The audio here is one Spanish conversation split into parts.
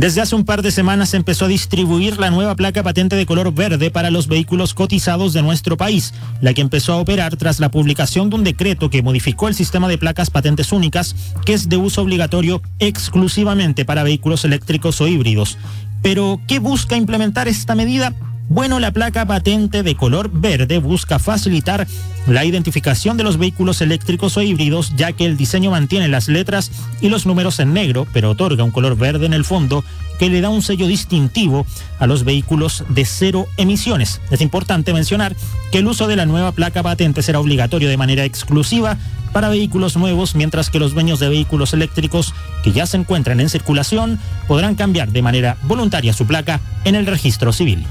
Desde hace un par de semanas se empezó a distribuir la nueva placa patente de color verde para los vehículos cotizados de nuestro país, la que empezó a operar tras la publicación de un decreto que modificó el sistema de placas patentes únicas, que es de uso obligatorio exclusivamente para vehículos eléctricos o híbridos. Pero, ¿qué busca implementar esta medida? Bueno, la placa patente de color verde busca facilitar la identificación de los vehículos eléctricos o híbridos, ya que el diseño mantiene las letras y los números en negro, pero otorga un color verde en el fondo que le da un sello distintivo a los vehículos de cero emisiones. Es importante mencionar que el uso de la nueva placa patente será obligatorio de manera exclusiva para vehículos nuevos, mientras que los dueños de vehículos eléctricos que ya se encuentran en circulación podrán cambiar de manera voluntaria su placa en el registro civil.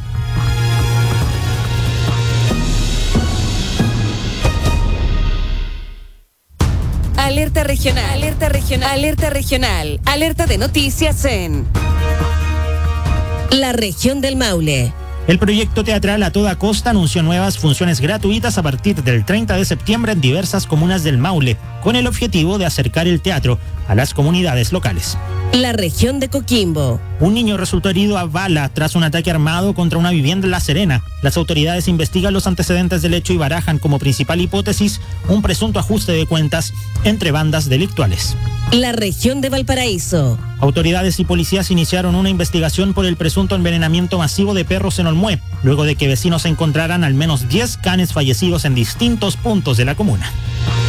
Alerta regional, alerta regional, alerta regional, alerta de noticias en la región del Maule. El proyecto teatral A Toda Costa anunció nuevas funciones gratuitas a partir del 30 de septiembre en diversas comunas del Maule, con el objetivo de acercar el teatro a las comunidades locales. La región de Coquimbo. Un niño resultó herido a bala tras un ataque armado contra una vivienda en La Serena. Las autoridades investigan los antecedentes del hecho y barajan como principal hipótesis un presunto ajuste de cuentas entre bandas delictuales. La región de Valparaíso. Autoridades y policías iniciaron una investigación por el presunto envenenamiento masivo de perros en Olmué, luego de que vecinos encontraran al menos 10 canes fallecidos en distintos puntos de la comuna.